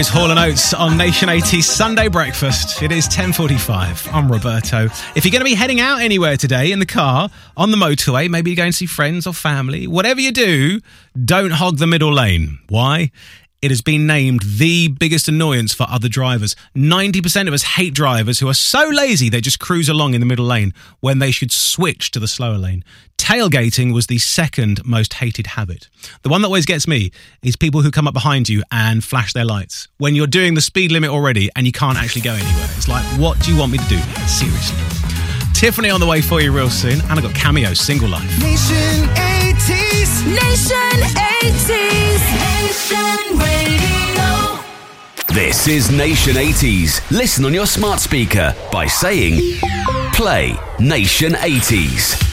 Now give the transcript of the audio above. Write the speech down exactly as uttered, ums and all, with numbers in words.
It's Hall and Oates on Nation eighties Sunday Breakfast. It is ten forty-five. I'm Roberto. If you're going to be heading out anywhere today in the car, on the motorway, maybe you're going to see friends or family, whatever you do, don't hog the middle lane. Why? It has been named the biggest annoyance for other drivers. ninety percent of us hate drivers who are so lazy they just cruise along in the middle lane when they should switch to the slower lane. Tailgating was the second most hated habit. The one that always gets me is people who come up behind you and flash their lights when you're doing the speed limit already and you can't actually go anywhere. It's like, what do you want me to do? Seriously. Tiffany on the way for you real soon. And I've got Cameo, Single Life. Nation eighties. Nation eighties. Nation Radio. This is Nation eighties. Listen on your smart speaker by saying, play Nation eighties.